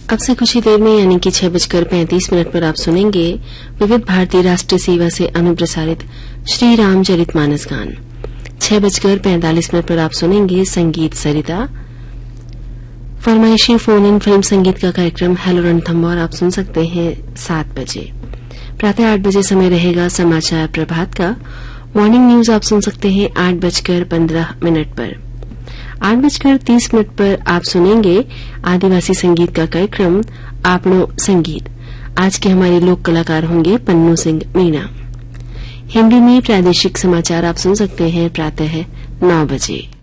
अब से कुछ ही देर में यानी कि 6:35 पर आप सुनेंगे विविध भारती राष्ट्रीय सेवा से अनुप्रसारित श्री रामचरितमानस गान। 6:45 पर आप सुनेंगे संगीत सरिता। फरमाइशी फोन इन फिल्म संगीत का कार्यक्रम हेलो रणथंबोर आप सुन सकते हैं 7 बजे। प्रातः 8 बजे समय रहेगा समाचार प्रभात का। मॉर्निंग न्यूज आप सुन सकते हैं 8:15 पर। 8:30 पर आप सुनेंगे आदिवासी संगीत का कार्यक्रम आपनो संगीत। आज के हमारे लोक कलाकार होंगे पन्नू सिंह मीणा। हिंदी में प्रादेशिक समाचार आप सुन सकते हैं प्रातः 9 बजे।